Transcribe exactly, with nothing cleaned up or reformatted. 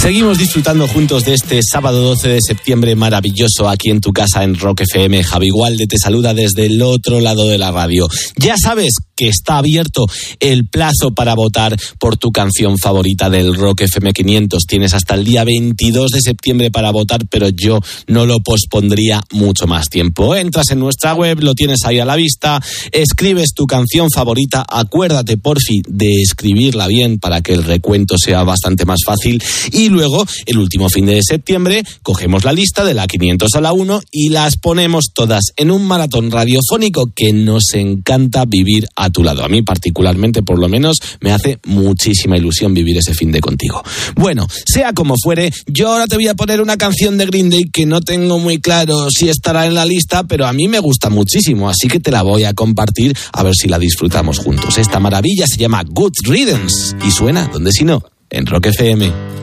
Seguimos disfrutando juntos de este sábado doce de septiembre maravilloso aquí en tu casa en Rock F M. Javi Gualde te saluda desde el otro lado de la radio. Ya sabes que está abierto el plazo para votar por tu canción favorita del Rock F M quinientos. Tienes hasta el día veintidós de septiembre para votar, pero yo no lo pospondría mucho más tiempo. Entras en nuestra web, lo tienes ahí a la vista, escribes tu canción favorita, acuérdate porfi de escribirla bien para que el recuento sea bastante más fácil, y luego el último fin de septiembre cogemos la lista de la quinientos a la uno y las ponemos todas en un maratón radiofónico que nos encanta vivir a tu lado. A mí particularmente, por lo menos, me hace muchísima ilusión vivir ese fin de contigo. Bueno, sea como fuere, yo ahora te voy a poner una canción de Green Day que no tengo muy claro si estará en la lista, pero a mí me gusta muchísimo, así que te la voy a compartir a ver si la disfrutamos juntos. Esta maravilla se llama Good Riddance y suena, ¿dónde si no? En Rock F M.